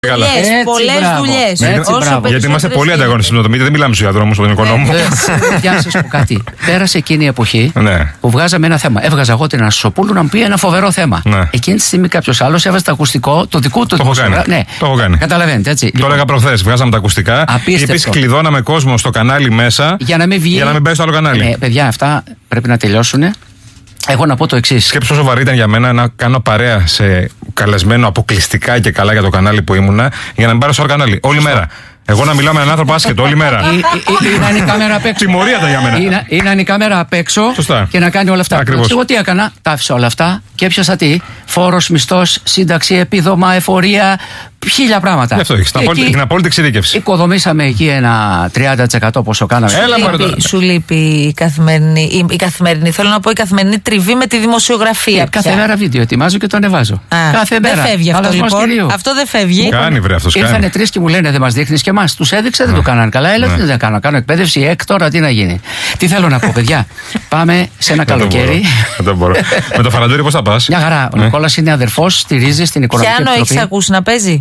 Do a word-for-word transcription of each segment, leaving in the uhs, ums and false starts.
Πολλές δουλειές. Γιατί είμαστε πολύ ανταγωνιστικοί. Δεν μιλάμε στους διαδρόμους από τον οικονόμο. Για σας πω κάτι. Πέρασε εκείνη η εποχή που βγάζαμε ένα θέμα. Έβγαζα εγώ την Ανασοπούλου να μου πει ένα φοβερό θέμα. Εκείνη τη στιγμή κάποιος άλλος έβαζε το ακουστικό, το δικό του. Το έχω κάνει. Ναι. Το έχω κάνει. Καταλαβαίνετε έτσι. Το έλεγα προχθές. Βγάζαμε τα ακουστικά. Και επίσης κλειδώναμε κόσμο στο κανάλι μέσα για να μην βγει. Για να μην πάει στο άλλο κανάλι. Ναι, παιδιά, αυτά πρέπει να τελειώσουν. Εγώ να πω το εξής. Σκέψου πόσο βαρύ ήταν για μένα να κάνω παρέα σε καλεσμένο αποκλειστικά και καλά για το κανάλι που ήμουνα, για να μην πάρω στο άλλο κανάλι. Όλη μέρα. Εγώ να μιλάω με έναν άνθρωπο άσχετο όλη μέρα. Ή να είναι η κάμερα απ' έξω. Τιμωρία ήταν για μένα. Ή να είναι η κάμερα απ' έξω. Σωστά. Και να κάνει όλα αυτά. Ακριβώς. Εγώ τι έκανα, τα άφησα όλα αυτά και έπιασα τι. Φόρος, μισθός, σύνταξη, επίδομα, εφορία. Χίλια πράγματα. Γι' αυτό έχεις την απόλυτη εξειδίκευση. Οικοδομήσαμε εκεί ένα τριάντα τοις εκατό πόσο κάναμε. Έλα, σου, λείπει, σου λείπει η καθημερινή, η, η καθημερινή, θέλω να πω η καθημερινή τριβή με τη δημοσιογραφία. Ε, κάθε μέρα βίντεο ετοιμάζω και το ανεβάζω. Α, κάθε δεν μέρα. Φεύγει αυτό, λοιπόν. Αυτό δεν φεύγει. Κάνει, βρε, αυτός κάνει. Ήρθανε τρεις και μου λένε δεν μας δείχνεις και εμάς. Τους έδειξα, δεν το κάνανε καλά. Έλα, τι δεν κάνω. Κάνω εκπαίδευση, εκ τώρα τι να γίνει. Τι θέλω να πω, παιδιά. Πάμε σε ένα καλοκαίρι. Με το Φαραντούρι πώς θα πας? Μια χαρά. Ο Νικόλας είναι αδερφός, στηρίζει στην οικονομική επιτροπή. Πιάνο έχεις ακούσει να παίζει?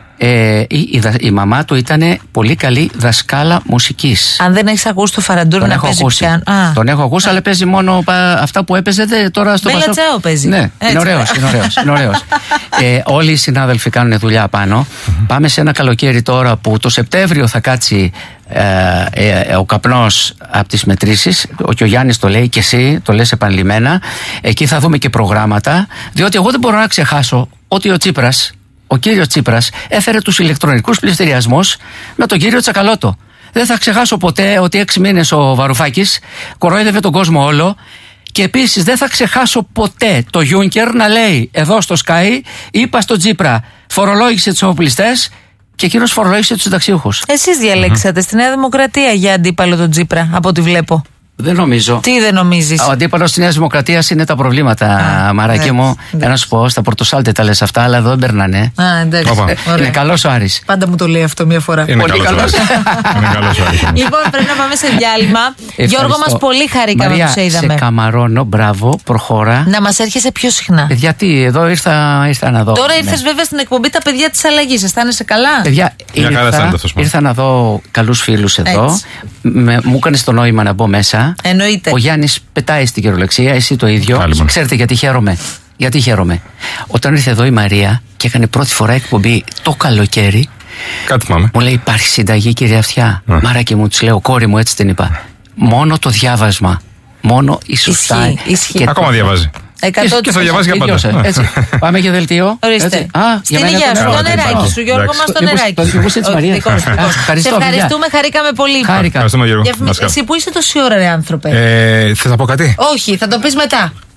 Ε, η, η, η μαμά του ήταν πολύ καλή δασκάλα μουσικής. Αν δεν έχεις ακούσει το Φαραντούρι να παίζει πιάνο. Τον έχω ακούσει, αλλά παίζει μόνο πα, αυτά που έπαιζε δε, τώρα στο Μπέλα Τσάο παίζει. Ναι, είναι ωραίος, είναι ωραίος, είναι ωραίος. ε, όλοι οι συνάδελφοι κάνουν δουλειά πάνω. Πάμε σε ένα καλοκαίρι τώρα που το Σεπτέμβριο θα κάτσει ε, ε, ε, ο καπνός από τις μετρήσεις. Ο, και ο Γιάννης το λέει και εσύ το λες επανειλημμένα. Εκεί θα δούμε και προγράμματα, διότι εγώ δεν μπορώ να ξεχάσω ότι ο Τσίπρας, ο κύριος Τσίπρας, έφερε τους ηλεκτρονικούς πληστηριασμούς με τον κύριο Τσακαλώτο. Δεν θα ξεχάσω ποτέ ότι έξι μήνες ο Βαρουφάκης κορόιδευε τον κόσμο όλο. Και επίσης δεν θα ξεχάσω ποτέ το Γιούνκερ να λέει εδώ στο Sky, είπα στον Τσίπρα, φορολόγησε τους οπλιστές και εκείνος φορολόγησε τους συνταξιούχους. Εσείς διαλέξατε στη Νέα Δημοκρατία για αντίπαλο τον Τσίπρα, από ό,τι βλέπω. Δεν νομίζω. Τι δεν νομίζεις? Ο αντίπαλος της Νέας Δημοκρατίας είναι τα προβλήματα, Α, μαράκι ναι, μου. Ναι. Να σου πω, στα Πορτοσάλτε τα λες αυτά, αλλά εδώ δεν περνάνε. Α, εντάξει. Είναι καλός ο Άρης. Πάντα μου το λέει αυτό μία φορά. Είναι πολύ καλός. Είναι καλός ο Άρης. Λοιπόν, πρέπει να πάμε σε διάλειμμα. Γιώργο, μας πολύ χαρήκαμε που σε είδαμε. Σε καμαρώνω, μπράβο, προχώρα. Να μας έρχεσαι πιο συχνά. Γιατί, εδώ ήρθα, ήρθα να δω. Τώρα ήρθες βέβαια στην εκπομπή Τα Παιδιά της Αλλαγής. Αισθάνεσαι καλά? Παιδιά, ήρθα να δω καλούς φίλους εδώ. Μου έκανε το νόημα να μπω μέσα. Εννοείται. Ο Γιάννης πετάει στην κυριολεξία, εσύ το ίδιο. Άλυμα. Ξέρετε γιατί χαίρομαι. Γιατί χαίρομαι. Όταν ήρθε εδώ η Μαρία και έκανε πρώτη φορά εκπομπή το καλοκαίρι. Κάτι θυμάμαι. Μου λέει: υπάρχει συνταγή, κυρία Αυτιά. Yeah. Μαράκι μου, της λέω, κόρη μου, έτσι την είπα. Μόνο το διάβασμα. Μόνο η σωστά. Ισχύει, ισχύει. Και ακόμα διαβάζει. Και, και θα διαβάζει για πάντα. Έτσι. Πάμε για δελτίο. Ορίστε. Στην υγεία σου, το νεράκι σου, Γιώργο, μας το νεράκι. Σε ευχαριστούμε, χαρήκαμε πολύ. Ευχαριστούμε, Γιώργο. Εσύ που είσαι τόση ώρα, ρε άνθρωπε? Θες να πω κάτι? Όχι, θα το πεις μετά.